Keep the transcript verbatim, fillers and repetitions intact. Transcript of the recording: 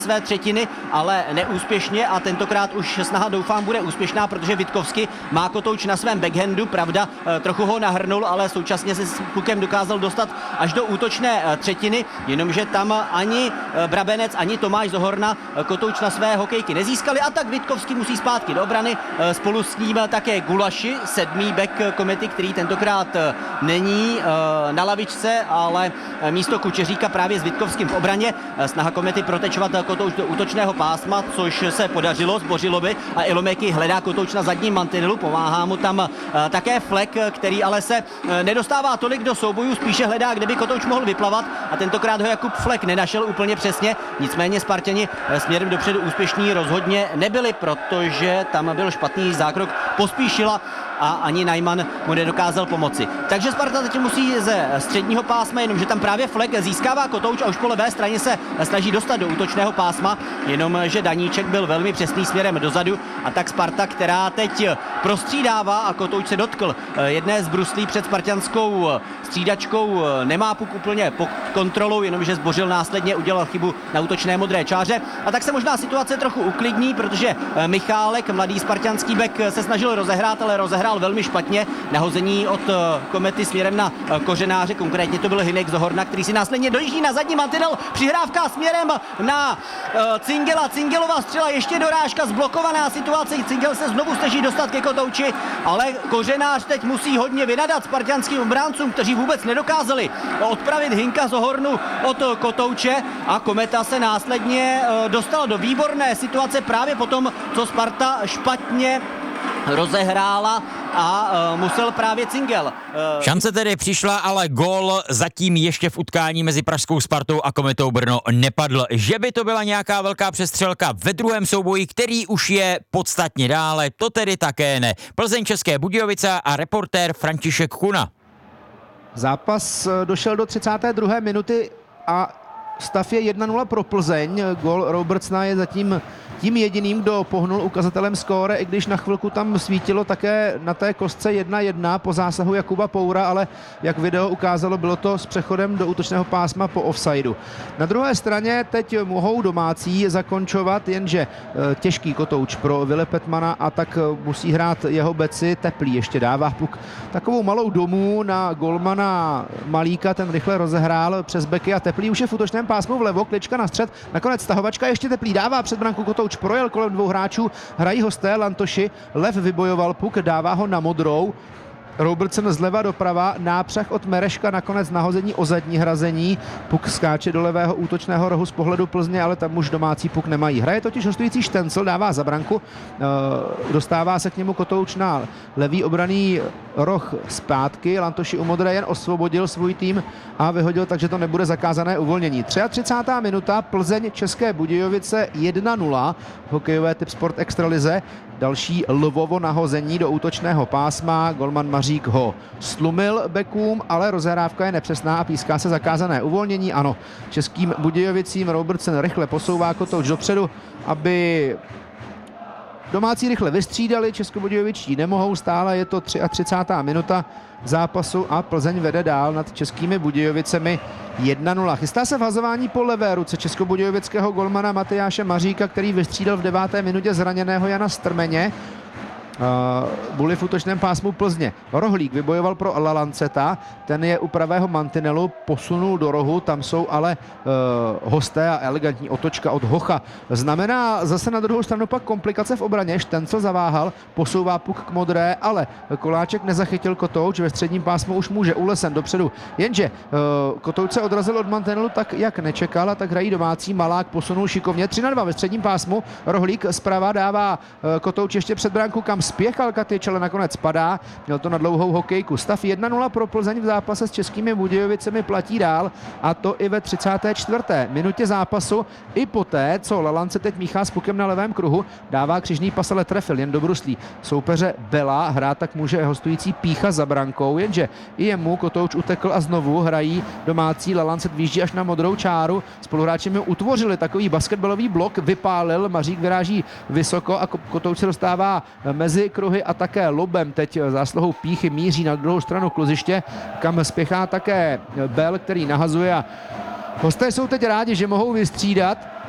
své třetiny, ale neúspěšně a tentokrát už snaha doufám bude úspěšná, protože Vitkovský má Kotouč na svém backhandu, pravda, trochu ho nahrnul, ale současně se s pukem dokázal dostat až do útočné třetiny, jenomže tam ani Brabenec, ani Tomáš Zohorna Kotouč na své hokejky nezískali a tak Vitkovský musí zpátky do obrany, spolu s ním také Gulaši, sedmý back Komety, který tentokrát není na lavičce, ale místo Kučeříka právě s Vitkovským v obraně. Snaha Komety protečovat Kotouč do útočného pásma, což se podařilo, zbořilo by a Ilomeky hledá Kotouč na zadním mantinelu, pomáhá mu tam také Flek, který ale se nedostává tolik do soubojů, spíše hledá, kde by Kotouč mohl vyplavat a tentokrát ho Jakub Flek nenašel úplně přesně, nicméně Spartěni směrem dopředu úspěšní rozhodně nebyli, protože tam byl špatný zákrok Pospíšila a ani Najman mu nedokázal pomoci. Takže Sparta teď musí ze středního pásma, jenomže tam právě Flek získává Kotouč a už po levé straně se snaží dostat do útočného pásma, jenomže Daníček byl velmi přesný směrem dozadu a tak Sparta, která teď prostřídává a Kotouč se dotkl jedné z bruslí před spartanskou střídačkou, nemá puk úplně pod kontrolou, jenomže zbořil následně, udělal chybu na útočné modré čáře a tak se možná situace trochu uklidní, protože Michálek, mladý spartanský bek, se snažil rozehrát, ale rozehrál velmi špatně. Nahození od Komety směrem na Kořenáře, konkrétně to byl Hynek Zohorna, který si následně dojíždí na zadní mantinel, přihrávka směrem na Cingela, Cingelova střela, ještě dorážka, zblokovaná situace, Cingel se znovu snaží dostat ke Kotouči, ale Kořenář teď musí hodně vynadat spartanským obráncům, kteří vůbec nedokázali odpravit Hynka Zohornu od Kotouče a Kometa se následně dostala do výborné situace právě potom, co Sparta špatně rozehrála a uh, musel právě Cingel. Uh... Šance tedy přišla, ale gól zatím ještě v utkání mezi pražskou Spartou a Kometou Brno nepadl. Že by to byla nějaká velká přestřelka ve druhém souboji, který už je podstatně dále, to tedy také ne. Plzeň České Budějovice a reportér František Kuna. Zápas došel do třicáté druhé minuty a stav je jedna nula pro Plzeň. Gól Robertsona je zatím tím jediným, kdo pohnul ukazatelem skóre, i když na chvilku tam svítilo také na té kostce jedna jedna po zásahu Jakuba Poura, ale jak video ukázalo, bylo to s přechodem do útočného pásma po offsideu. Na druhé straně teď mohou domácí zakončovat, jenže těžký Kotouč pro Vile Petmana a tak musí hrát jeho beci. Teplý ještě dává puk takovou malou domů na golmana Malíka, ten rychle rozehrál přes beky a Teplý už je v útočném pásmu vlevo, klička na střed, nakonec stahovačka, ještě Teplý dává před branku, Kotouč projel kolem dvou hráčů, hrají hosté, Lantoši, lev vybojoval puk, dává ho na modrou, Robertson zleva doprava, nápřah od Mereška, nakonec nahození o zadní hrazení, puk skáče do levého útočného rohu z pohledu Plzně, ale tam už domácí puk nemají. Hraje totiž hostující Štencl, dává za branku, dostává se k němu Kotouč na levý obranný roh zpátky, Lantoši u modré jen osvobodil svůj tým a vyhodil, takže to nebude zakázané uvolnění. třicátá třetí minuta, Plzeň České Budějovice jedna nula, hokejové typ Sport Extralize, další Lvovo nahození do útočného pásma, golman Mařík ho slumil bekům, ale rozehrávka je nepřesná a píská se zakázané uvolnění. Ano, Českým Budějovicím Robertson rychle posouvá Kotouč dopředu, aby domácí rychle vystřídali, Českobudějovičtí nemohou, stále je to třicátá třetí minuta zápasu a Plzeň vede dál nad Českými Budějovicemi jedna nula. Chystá se vhazování po levé ruce českobudějovického golmana Matyáše Maříka, který vystřídal v deváté minutě zraněného Jana Strmeně. Uh, Buli v útočném pásmu Plzně. Rohlík vybojoval pro Lalanceta, ten je u pravého mantinelu, posunul do rohu, tam jsou ale uh, hosté a elegantní otočka od Hocha. Znamená zase na druhou stranu pak komplikace v obraně, Štencl zaváhal, posouvá puk k modré, ale Koláček nezachytil Kotouč, ve středním pásmu už může Ulesen dopředu, jenže uh, Kotouč se odrazil od mantinelu tak, jak nečekal, a tak hrají domácí, Malák posunul šikovně, tři na dva ve středním pásmu, Rohlík zprava dává uh, Kotouč ještě před bránku, kam spěchal Katyč, ale nakonec padá. Měl to na dlouhou hokejku. Stav jedna nula pro Plzeň v zápase s Českými Budějovicemi platí dál, a to i ve třicáté čtvrté minutě zápasu. I poté, co Lalance teď míchá s pukem na levém kruhu, dává křižný pas, ale trefil jen do bruslí soupeře Bela. Hrát tak může hostující Pícha za brankou, jenže i jemu Kotouč utekl a znovu hrají domácí. Lalance výjíždí až na modrou čáru. Spoluhráči mu utvořili takový basketbalový blok, vypálil, Mařík vyráží vysoko a Kotouč se dostává mezi kruhy a také lobem teď zásluhou Píchy míří na druhou stranu kluziště, kam spěchá také Bel, který nahazuje, a hosté jsou teď rádi, že mohou vystřídat.